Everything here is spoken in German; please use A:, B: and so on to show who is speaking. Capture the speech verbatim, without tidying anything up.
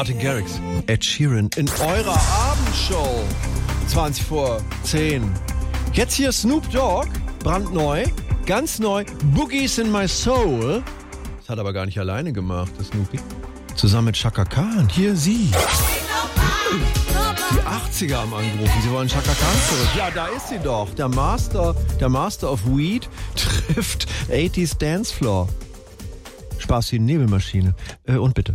A: Martin Garrix, Ed Sheeran in eurer Abendshow. zwanzig vor zehn. Jetzt hier Snoop Dogg, brandneu, ganz neu, Boogies in My Soul. Das hat er aber gar nicht alleine gemacht, das Snoopy. Zusammen mit Chaka Khan. Hier sie. Die achtziger am Angerufen. Sie wollen Chaka Khan zurück. Ja, da ist sie doch. Der Master, der Master of Weed trifft achtziger Dancefloor. Spaß wie eine Nebelmaschine. Äh, und bitte.